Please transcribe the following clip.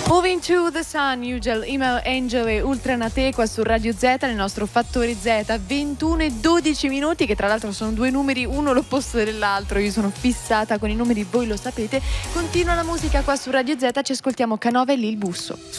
Moving to the Sun, Usual, Email Angel e Ultranate qua su Radio Z, nel nostro Fattore Z, 21 e 12 minuti, che tra l'altro sono due numeri, uno l'opposto dell'altro, io sono fissata con i numeri, voi lo sapete. Continua la musica qua su Radio Z, ci ascoltiamo Canova e Lil Busso.